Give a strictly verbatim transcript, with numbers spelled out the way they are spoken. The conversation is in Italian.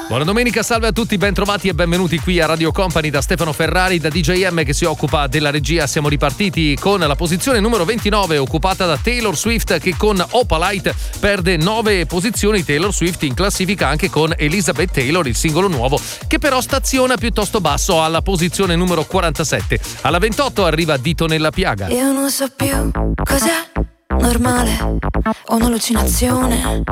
Buona domenica, salve a tutti, ben trovati e benvenuti qui a Radio Company da Stefano Ferrari, da D J M che si occupa della regia. Siamo ripartiti con la posizione numero ventinove occupata da Taylor Swift, che con Opalite perde nove posizioni. Taylor Swift in classifica anche con Elizabeth Taylor, il singolo nuovo, che però staziona piuttosto basso alla posizione numero quarantasette. Alla ventotto arriva Dito nella piaga. Io non so più cos'è normale o un'allucinazione.